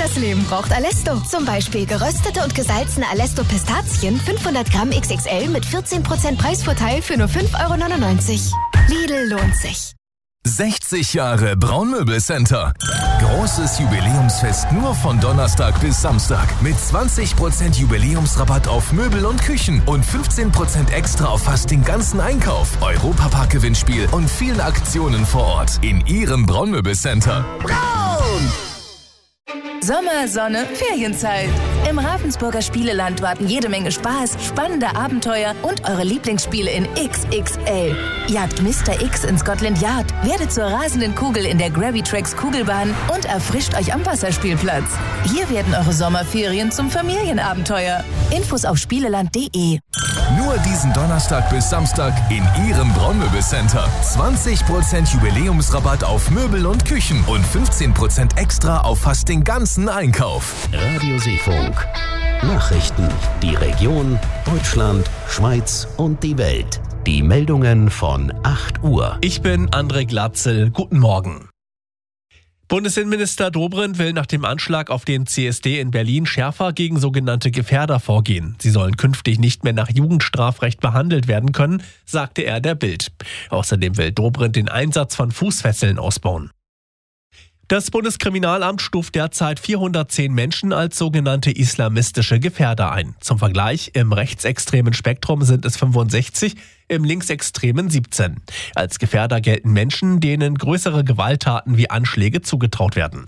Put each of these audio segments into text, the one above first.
Das Leben braucht Alesto. Zum Beispiel geröstete und gesalzene Alesto Pistazien 500 Gramm XXL mit 14% Preisvorteil für nur 5,99 €. Lidl lohnt sich. 60 Jahre Braunmöbelcenter. Großes Jubiläumsfest nur von Donnerstag bis Samstag. Mit 20% Jubiläumsrabatt auf Möbel und Küchen und 15% extra auf fast den ganzen Einkauf. Europapark-Gewinnspiel und vielen Aktionen vor Ort. In Ihrem Braunmöbelcenter. Braun! Sommer, Sonne, Ferienzeit. Im Ravensburger Spieleland warten jede Menge Spaß, spannende Abenteuer und eure Lieblingsspiele in XXL. Jagt Mr. X in Scotland Yard, werdet zur rasenden Kugel in der Gravitrax Kugelbahn und erfrischt euch am Wasserspielplatz. Hier werden eure Sommerferien zum Familienabenteuer. Infos auf spieleland.de. Nur diesen Donnerstag bis Samstag in Ihrem Braunmöbelcenter. 20% Jubiläumsrabatt auf Möbel und Küchen und 15% extra auf fast den ganzen Einkauf. Radio Seefunk. Nachrichten. Die Region, Deutschland, Schweiz und die Welt. Die Meldungen von 8 Uhr. Ich bin André Glatzel. Guten Morgen. Bundesinnenminister Dobrindt will nach dem Anschlag auf den CSD in Berlin schärfer gegen sogenannte Gefährder vorgehen. Sie sollen künftig nicht mehr nach Jugendstrafrecht behandelt werden können, sagte er der Bild. Außerdem will Dobrindt den Einsatz von Fußfesseln ausbauen. Das Bundeskriminalamt stuft derzeit 410 Menschen als sogenannte islamistische Gefährder ein. Zum Vergleich, im rechtsextremen Spektrum sind es 65, im linksextremen 17. Als Gefährder gelten Menschen, denen größere Gewalttaten wie Anschläge zugetraut werden.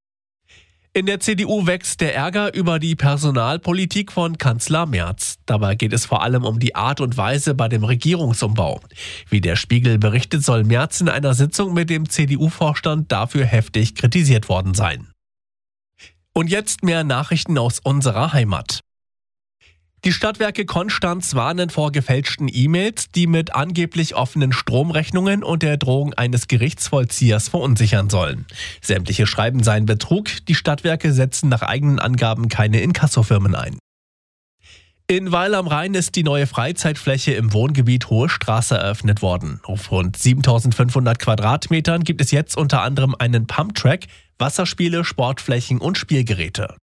In der CDU wächst der Ärger über die Personalpolitik von Kanzler Merz. Dabei geht es vor allem um die Art und Weise bei dem Regierungsumbau. Wie der Spiegel berichtet, soll Merz in einer Sitzung mit dem CDU-Vorstand dafür heftig kritisiert worden sein. Und jetzt mehr Nachrichten aus unserer Heimat. Die Stadtwerke Konstanz warnen vor gefälschten E-Mails, die mit angeblich offenen Stromrechnungen und der Drohung eines Gerichtsvollziehers verunsichern sollen. Sämtliche Schreiben seien Betrug, die Stadtwerke setzen nach eigenen Angaben keine Inkassofirmen ein. In Weil am Rhein ist die neue Freizeitfläche im Wohngebiet Hohe Straße eröffnet worden. Auf rund 7.500 Quadratmetern gibt es jetzt unter anderem einen Pumptrack, Wasserspiele, Sportflächen und Spielgeräte.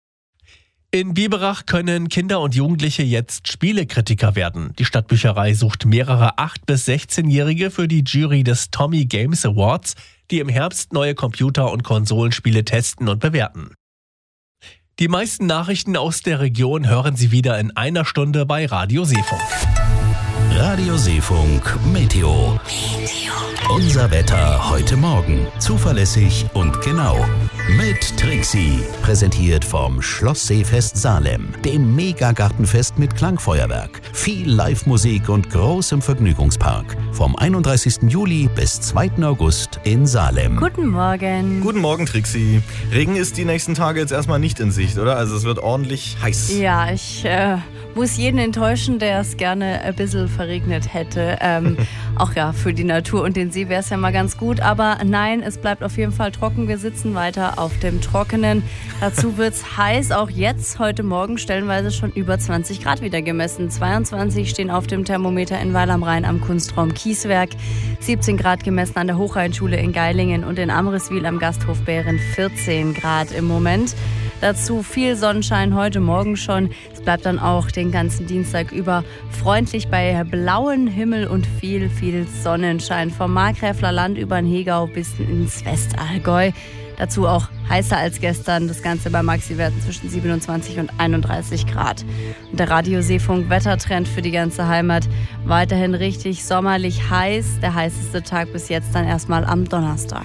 In Biberach können Kinder und Jugendliche jetzt Spielekritiker werden. Die Stadtbücherei sucht mehrere 8- bis 16-Jährige für die Jury des Tommy Games Awards, die im Herbst neue Computer- und Konsolenspiele testen und bewerten. Die meisten Nachrichten aus der Region hören Sie wieder in einer Stunde bei Radio Seefunk. Radio Seefunk Meteo. Unser Wetter heute Morgen. Zuverlässig und genau. Mit Trixie. Präsentiert vom Schloss Seefest Salem. Dem Megagartenfest mit Klangfeuerwerk. Viel Live-Musik und großem Vergnügungspark. Vom 31. Juli bis 2. August in Salem. Guten Morgen. Guten Morgen, Trixie. Regen ist die nächsten Tage jetzt erstmal nicht in Sicht, oder? Also es wird ordentlich heiß. Ja, ich muss jeden enttäuschen, der es gerne ein bisschen verregnet hätte. Auch ja, für die Natur und den See wäre es ja mal ganz gut. Aber nein, es bleibt auf jeden Fall trocken. Wir sitzen weiter auf dem Trockenen. Dazu wird es heiß. Auch jetzt, heute Morgen, stellenweise schon über 20 Grad wieder gemessen. 22 stehen auf dem Thermometer in Weil am Rhein am Kunstraum Kieswerk. 17 Grad gemessen an der Hochrheinschule in Geilingen und in Amriswil am Gasthof Bären 14 Grad im Moment. Dazu viel Sonnenschein heute Morgen schon. Es bleibt dann auch den ganzen Dienstag über freundlich bei blauem Himmel und viel Sonnenschein. Vom Markgräfler Land über den Hegau bis ins Westallgäu. Dazu auch heißer als gestern. Das Ganze bei Maxi-Werten zwischen 27 und 31 Grad. Und der Radio Seefunk Wettertrend für die ganze Heimat. Weiterhin richtig sommerlich heiß. Der heißeste Tag bis jetzt dann erstmal am Donnerstag.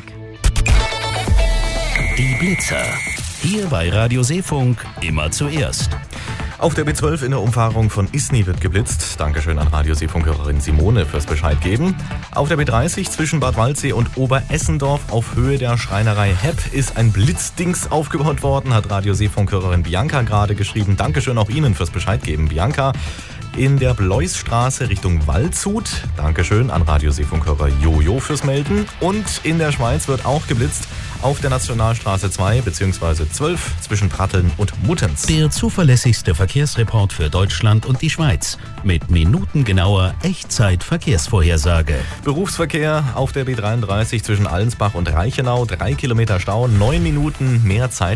Die Blitzer. Hier bei Radio Seefunk immer zuerst. Auf der B12 in der Umfahrung von Isny wird geblitzt. Dankeschön an Radio Seefunk-Hörerin Simone fürs Bescheid geben. Auf der B30 zwischen Bad Waldsee und Oberessendorf auf Höhe der Schreinerei Hepp ist ein Blitzdings aufgebaut worden, hat Radio Seefunk-Hörerin Bianca gerade geschrieben. Dankeschön auch Ihnen fürs Bescheid geben, Bianca. In der Bloisstraße Richtung Waldshut. Dankeschön an Radio Seefunk-Hörer Jojo fürs Melden. Und in der Schweiz wird auch geblitzt auf der Nationalstraße 2 bzw. 12 zwischen Pratteln und Muttenz. Der zuverlässigste Verkehrsreport für Deutschland und die Schweiz. Mit minutengenauer Echtzeit-Verkehrsvorhersage. Berufsverkehr auf der B33 zwischen Allensbach und Reichenau. 3 Kilometer Stau, 9 Minuten mehr Zeit.